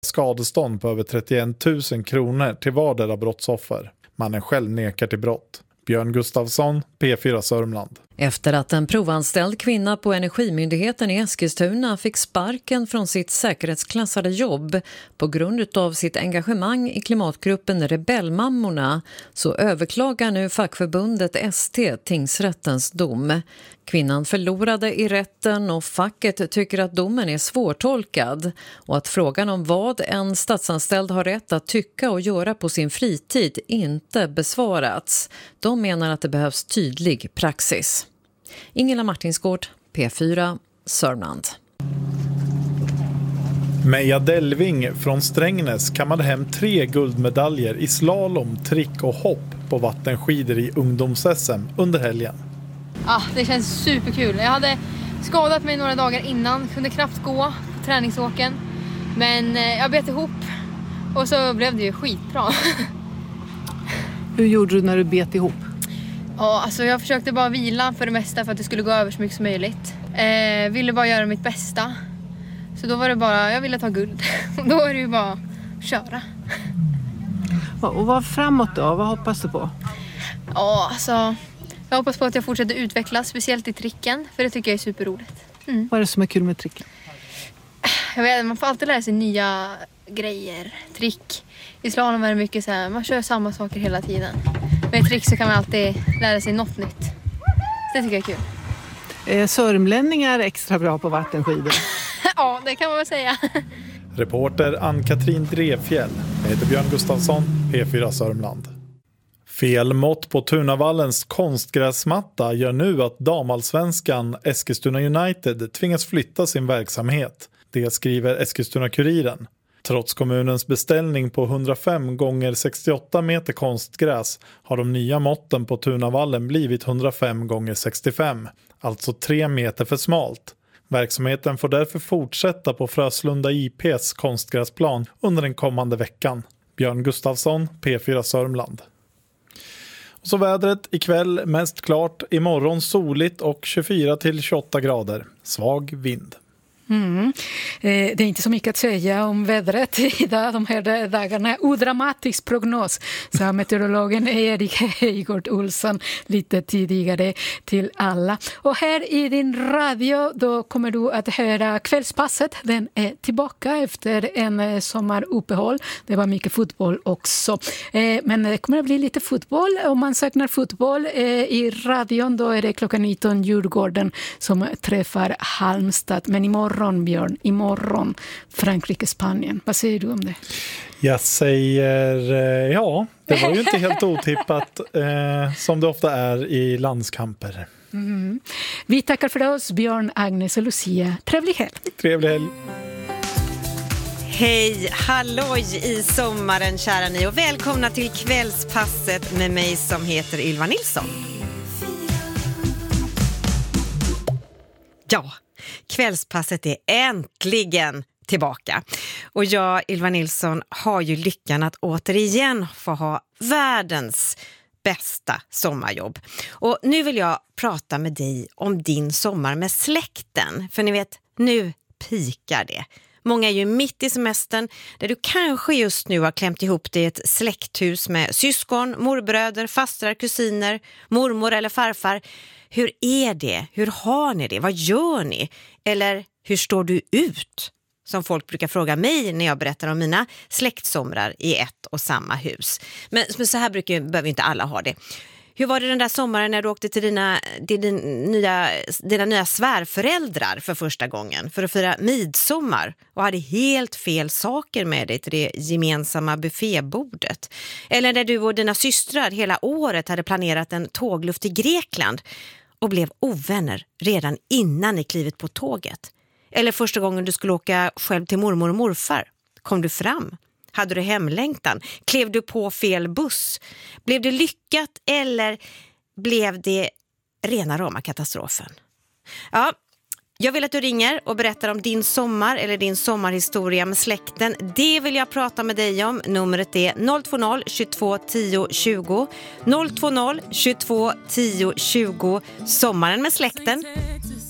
skadestånd på över 31 000 kronor till vardera brottsoffer. Mannen själv nekar till brott. Björn Gustafsson, P4 Sörmland. Efter att en provanställd kvinna på Energimyndigheten i Eskilstuna fick sparken från sitt säkerhetsklassade jobb på grund av sitt engagemang i klimatgruppen Rebellmammorna, så överklagar nu fackförbundet ST tingsrättens dom. Kvinnan förlorade i rätten och facket tycker att domen är svårtolkad och att frågan om vad en statsanställd har rätt att tycka och göra på sin fritid inte besvarats. De menar att det behövs tydlig praxis. Ingela Martinsgård, P4 Sörmland. Meja Delving från Strängnäs kammade hem 3 guldmedaljer i slalom, trick och hopp på vattenskidor i ungdoms-SM under helgen. Ja, det känns superkul. Jag hade skadat mig några dagar innan, kunde knappt gå på träningsåken. Men jag bet ihop och så blev det ju skitbra. Hur gjorde du när du bet ihop? Ja, alltså jag försökte bara vila för det mesta för att det skulle gå över så mycket som möjligt. Ville bara göra mitt bästa. Så då var det bara, jag ville ta guld. Då är det ju bara att köra. Och vad framåt då? Vad hoppas du på? Ja, alltså jag hoppas på att jag fortsätter utvecklas, speciellt i tricken. För det tycker jag är superroligt. Vad är det som är kul med tricken? Jag vet, man får alltid lära sig nya grejer. Trick. I slalom är det mycket så här, man kör samma saker hela tiden. Med trick så kan man alltid lära sig något nytt. Det tycker jag är kul. Sörmlänningar extra bra på vattenskidor? Ja, det kan man väl säga. Reporter Ann-Katrin Drevfjäll. Jag heter Björn Gustafsson, P4 Sörmland. Fel mått på Tunavallens konstgräsmatta gör nu att damallsvenskan Eskilstuna United tvingas flytta sin verksamhet. Det skriver Eskilstuna-Kuriren. Trots kommunens beställning på 105 gånger 68 meter konstgräs har de nya måtten på Tunavallen blivit 105 gånger 65, alltså 3 meter för smalt. Verksamheten får därför fortsätta på Fröslunda IPs konstgräsplan under den kommande veckan. Björn Gustafsson, P4 Sörmland. Och så vädret ikväll mest klart, imorgon soligt och 24-28 grader. Svag vind. Det är inte så mycket att säga om vädret idag, de här dagarna. Odramatisk prognos, sa meteorologen Erik Heigård Olsson lite tidigare till alla. Och här i din radio då kommer du att höra Kvällspasset. Den är tillbaka efter en sommaruppehåll. Det var mycket fotboll också. Men det kommer att bli lite fotboll. Om man saknar fotboll i radion, då är det klockan 19 Djurgården som träffar Halmstad. Men imorgon, Björn, imorgon Frankrike-Spanien. Vad säger du om det? Jag säger, ja, det var ju inte helt otippat som det ofta är i landskamper. Vi tackar för oss, Björn, Agnes och Lucia. Trevlig helg. Trevlig helg. Hej, halloj i sommaren kära ni och välkomna till Kvällspasset med mig som heter Ylva Nilsson. Ja, Kvällspasset är äntligen tillbaka. Och jag, Ylva Nilsson, har ju lyckan att återigen få ha världens bästa sommarjobb. Och nu vill jag prata med dig om din sommar med släkten. För ni vet, nu pikar det. Många är ju mitt i semestern där du kanske just nu har klämt ihop dig ett släkthus med syskon, morbröder, fastrar, kusiner, mormor eller farfar. Hur är det? Hur har ni det? Vad gör ni? Eller hur står du ut? Som folk brukar fråga mig när jag berättar om mina släktsomrar i ett och samma hus. Men så här behöver inte alla ha det. Hur var det den där sommaren när du åkte till dina nya svärföräldrar för första gången för att fira midsommar och hade helt fel saker med dig till det gemensamma buffébordet? Eller när du och dina systrar hela året hade planerat en tågluft till Grekland och blev ovänner redan innan ni klivit på tåget? Eller första gången du skulle åka själv till mormor och morfar? Kom du fram? Hade du hemlängtan? Klev du på fel buss? Blev det lyckat eller blev det rena rama katastrofen? Ja, jag vill att du ringer och berättar om din sommar eller din sommarhistoria med släkten. Det vill jag prata med dig om. Numret är 020 22 10 20. 020 22 10 20. Sommaren med släkten